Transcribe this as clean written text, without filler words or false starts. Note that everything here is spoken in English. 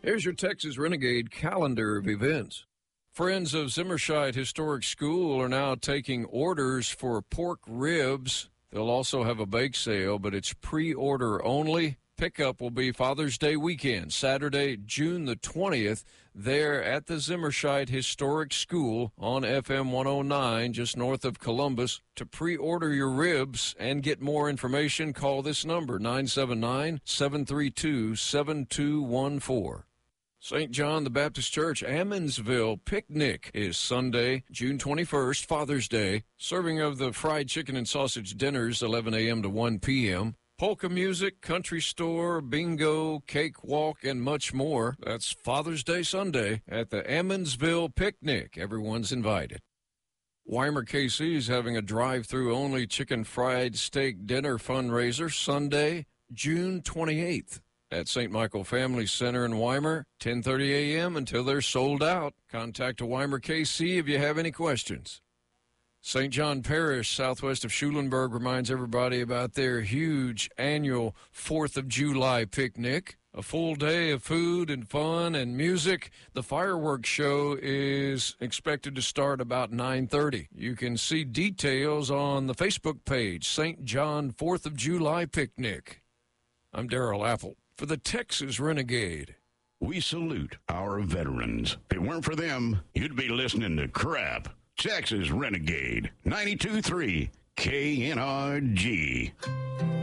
Here's your Texas Renegade calendar of events. Friends of Zimmerscheid Historic School are now taking orders for pork ribs. They'll also have a bake sale, but it's pre-order only. Pickup will be Father's Day weekend, Saturday, June the 20th, there at the Zimmerscheid Historic School on FM 109, just north of Columbus. To pre-order your ribs and get more information, call this number, 979-732-7214. St. John the Baptist Church Ammonsville Picnic is Sunday, June 21st, Father's Day. Serving of the fried chicken and sausage dinners, 11 a.m. to 1 p.m. Polka music, country store, bingo, cake walk, and much more. That's Father's Day Sunday at the Ammonsville Picnic. Everyone's invited. Weimer KC is having a drive-through only chicken fried steak dinner fundraiser Sunday, June 28th at St. Michael Family Center in Weimer, 10:30 a.m. until they're sold out. Contact Weimer KC if you have any questions. St. John Parish, southwest of Schulenburg, reminds everybody about their huge annual 4th of July picnic. A full day of food and fun and music. The fireworks show is expected to start about 9:30. You can see details on the Facebook page, St. John 4th of July Picnic. I'm Darrell Apple for the Texas Renegade. We salute our veterans. If it weren't for them, you'd be listening to crap. Texas Renegade, 92.3 KNRG.